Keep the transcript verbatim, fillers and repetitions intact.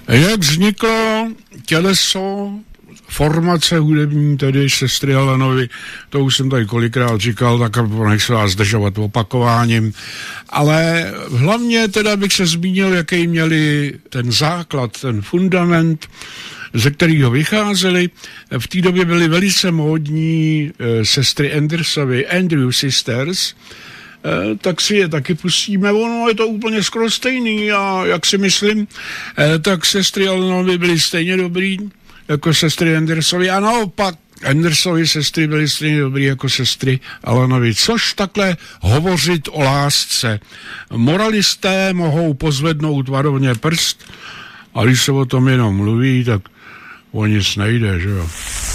Jak vzniklo těleso formace hudební, tedy sestry Allenovy, to už jsem tady kolikrát říkal, tak nechci vás zdržovat opakováním, ale hlavně teda bych se zmínil, jaký měli ten základ, ten fundament, ze kterého vycházeli. V té době byly velice módní e, sestry Andersovy, Andrew Sisters, e, tak si je taky pustíme. Ono je to úplně skoro stejný a jak si myslím, e, tak sestry Allenovy byly stejně dobrý jako sestry Andersovy a naopak Andersovy sestry byly stejně dobrý jako sestry Allenovy, což takhle hovořit o lásce. Moralisté mohou pozvednout varovně prst, a když se o tom jenom mluví, tak o nic nejde, že jo.